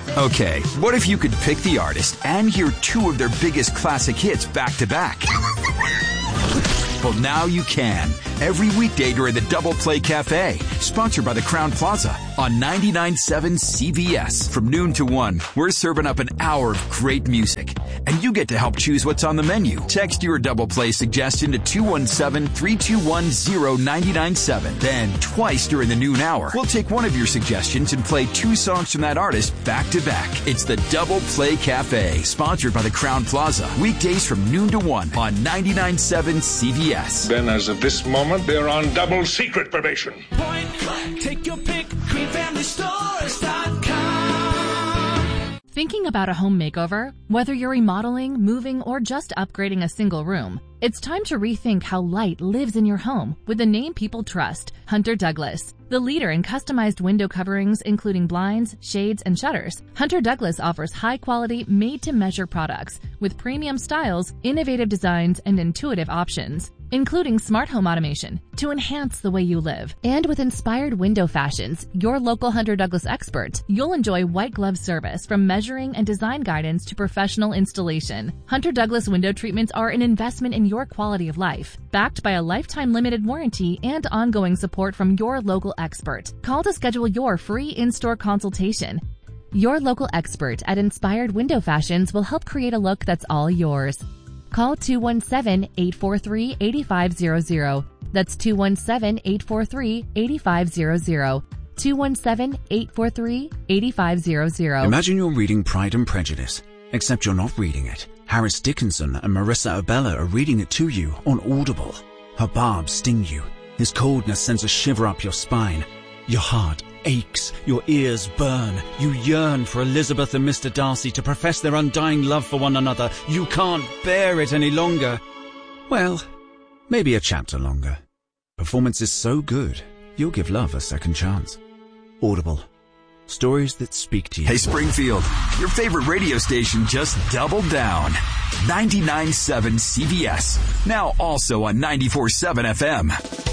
Okay, what if you could pick the artist and hear two of their biggest classic hits back to back? Well, now you can. Every weekday during the Double Play Cafe, sponsored by the Crowne Plaza on 99.7 CBS. From noon to 1, we're serving up an hour of great music. And you get to help choose what's on the menu. Text your Double Play suggestion to 217-321-0997. Then, twice during the noon hour, we'll take one of your suggestions and play two songs from that artist back to back. It's the Double Play Cafe, sponsored by the Crowne Plaza. Weekdays from noon to 1 on 99.7 CBS. Then, as of this moment, they're on double secret probation. Point, take your pick, greenfamilystores.com. Thinking about a home makeover? Whether you're remodeling, moving, or just upgrading a single room, it's time to rethink how light lives in your home with the name people trust, Hunter Douglas. The leader in customized window coverings, including blinds, shades, and shutters, Hunter Douglas offers high-quality, made-to-measure products with premium styles, innovative designs, and intuitive options, including smart home automation to enhance the way you live. And with inspired window fashions, your local Hunter Douglas experts, you'll enjoy white glove service from measuring and design guidance to professional installation. Hunter Douglas window treatments are an investment in your quality of life, backed by a lifetime limited warranty and ongoing support from your local expert. Call to schedule your free in-store consultation. Your local expert at Inspired Window Fashions will help create a look that's all yours. Call 217-843-8500. That's 217-843-8500. 217-843-8500. Imagine you're reading Pride and Prejudice, except you're not reading it. Harris Dickinson and Marissa Abella are reading it to you on Audible. Her barbs sting you. His coldness sends a shiver up your spine. Your heart aches. Your ears burn. You yearn for Elizabeth and Mr. Darcy to profess their undying love for one another. You can't bear it any longer. Well, maybe a chapter longer. Performance is so good, you'll give love a second chance. Audible. Stories that speak to you. Hey, Springfield, your favorite radio station just doubled down. 99.7 CBS. Now also on 94.7 FM.